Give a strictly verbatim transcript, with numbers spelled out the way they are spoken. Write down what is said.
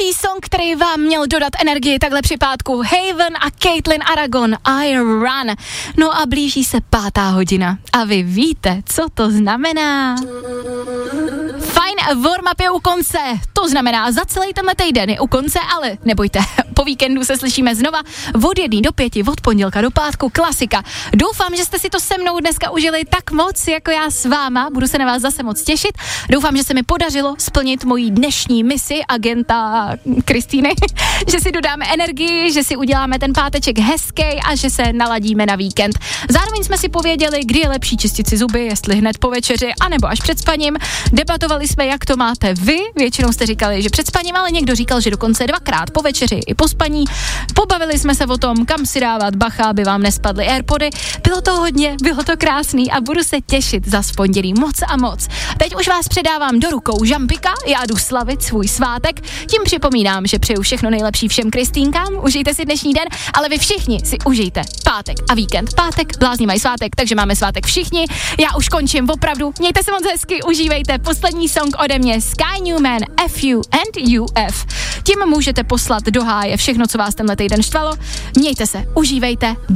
Další song, který vám měl dodat energii takhle při pátku. Haven a Caitlin Aragon, I Run. No a blíží se pátá hodina. A vy víte, co to znamená. Fajn warm-up je u konce. To znamená, za celý tenhle týden je u konce, ale nebojte, po víkendu se slyšíme znova od jedné do pěti, od pondělka do pátku, klasika. Doufám, že jste si to se mnou dneska užili tak moc, jako já s váma. Budu se na vás zase moc těšit. Doufám, že se mi podařilo splnit moji dnešní misi agenta Kristýny, že si dodáme energii, že si uděláme ten páteček hezký a že se naladíme na víkend. Zároveň jsme si pověděli, kdy je lepší čistit si zuby, jestli hned po večeři, anebo až před spaním. Debatovali jsme, jak to máte vy. Většinou jste říkali, že před spaním, ale někdo říkal, že dokonce dvakrát po večeři i po spaní. Pobavili jsme se o tom, kam si dávat bacha, aby vám nespadly AirPody. Bylo to hodně, bylo to krásný a budu se těšit za pondělí moc a moc. Teď už vás předávám do rukou Žampika, já jdu slavit svůj svátek. Tím připomínám, že přeju všechno nejlepší všem Kristýnkám. Užijte si dnešní den, ale vy všichni si užijte pátek a víkend. Pátek, blázni mají svátek, takže máme svátek všichni. Já už končím opravdu. Mějte se moc hezky, užívejte. Poslední song ode mě Sky Newman, F U and U F. Tím můžete poslat do háje všechno, co vás tenhle týden štvalo. Mějte se, užívejte.